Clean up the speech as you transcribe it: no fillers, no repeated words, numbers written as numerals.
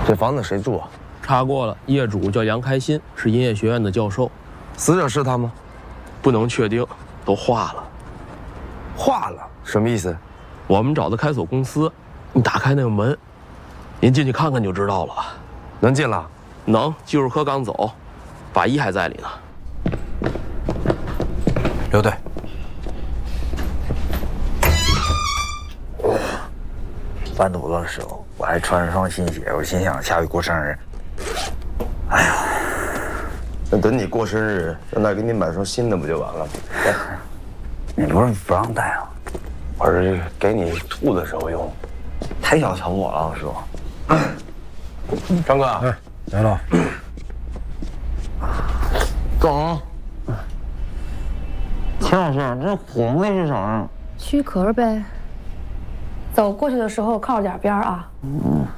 这房子谁住啊？ 查过了，业主叫杨开新，是音乐学院的教授。 死者是他吗？ 不能确定，都化了。 化了？什么意思？ 我们找的开锁公司，你打开那个门，您进去看看就知道了。 能进了？ 能，技术科刚走，法医还在里呢。 刘队。 搬土的时候，我还穿着双新鞋，我心想下回过生日。哎呀， 那等你过生日，让他给你买双新的不就完了吗？ 你不是不让带啊？ 我是给你吐的时候用。 太小瞧我了，师傅。 张哥， 哎，来了。 走。秦老师，这红的是啥呀？ 躯壳呗。走过去的时候靠着点边儿啊。